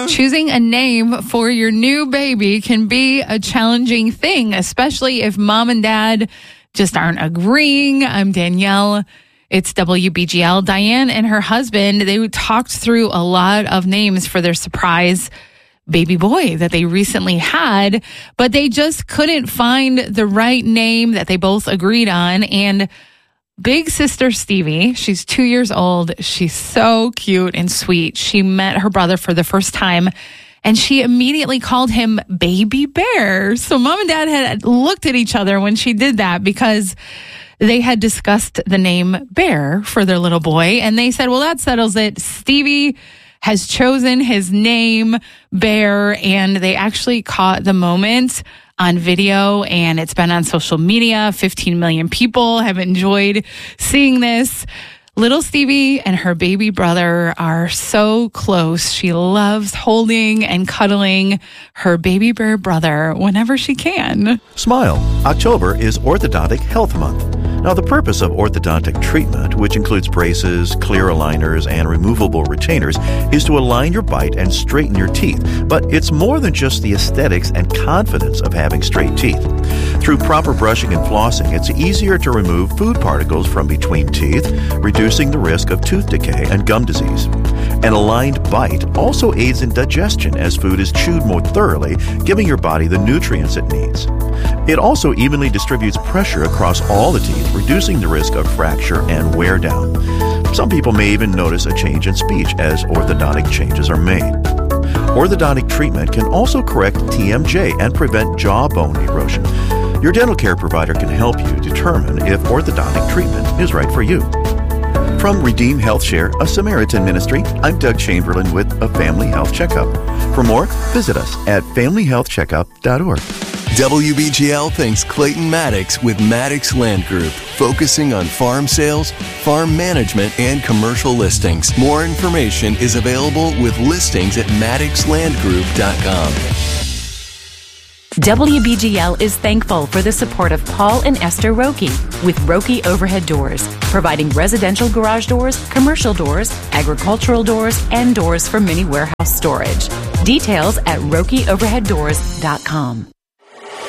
Choosing a name for your new baby can be a challenging thing, especially if mom and dad just aren't agreeing. I'm Danielle. It's WBGL. Diane and her husband, they talked through a lot of names for their surprise baby boy that they recently had, but they just couldn't find the right name that they both agreed on. And big sister Stevie, she's 2 years old. She's so cute and sweet. She met her brother for the first time, and she immediately called him Baby Bear. So mom and dad had looked at each other when she did that because they had discussed the name Bear for their little boy. And they said, well, that settles it. Stevie has chosen his name, Bear. And they actually caught the moment on video, and it's been on social media. 15 million people have enjoyed seeing this. Little Stevie and her baby brother are so close. She loves holding and cuddling her baby bear brother whenever she can. Smile. October is Orthodontic Health Month. Now, the purpose of orthodontic treatment, which includes braces, clear aligners, and removable retainers, is to align your bite and straighten your teeth. But it's more than just the aesthetics and confidence of having straight teeth. Through proper brushing and flossing, it's easier to remove food particles from between teeth, reducing the risk of tooth decay and gum disease. An aligned bite also aids in digestion as food is chewed more thoroughly, giving your body the nutrients it needs. It also evenly distributes pressure across all the teeth, reducing the risk of fracture and wear down. Some people may even notice a change in speech as orthodontic changes are made. Orthodontic treatment can also correct TMJ and prevent jawbone erosion. Your dental care provider can help you determine if orthodontic treatment is right for you. From Redeem Health Share, a Samaritan ministry, I'm Doug Chamberlain with a Family Health Checkup. For more, visit us at familyhealthcheckup.org. WBGL thanks Clayton Maddox with Maddox Land Group, focusing on farm sales, farm management, and commercial listings. More information is available with listings at maddoxlandgroup.com. WBGL is thankful for the support of Paul and Esther Roki with Roki Overhead Doors, providing residential garage doors, commercial doors, agricultural doors, and doors for mini warehouse storage. Details at RokiOverheadDoors.com.